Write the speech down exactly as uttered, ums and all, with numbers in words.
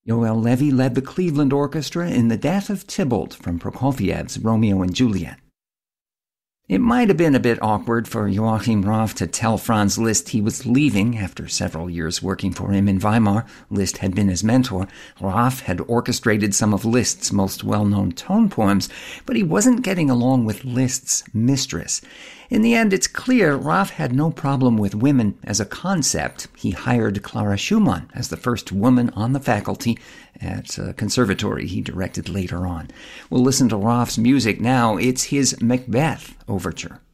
Yoel Levy led the Cleveland Orchestra in The Death of Tybalt from Prokofiev's Romeo and Juliet. It might have been a bit awkward for Joachim Raff to tell Franz Liszt he was leaving after several years working for him in Weimar. Liszt had been his mentor. Raff had orchestrated some of Liszt's most well-known tone poems, but he wasn't getting along with Liszt's mistress. In the end, it's clear Raff had no problem with women as a concept. He hired Clara Schumann as the first woman on the faculty at a conservatory he directed later on. We'll listen to Raff's music now. It's his Macbeth overture.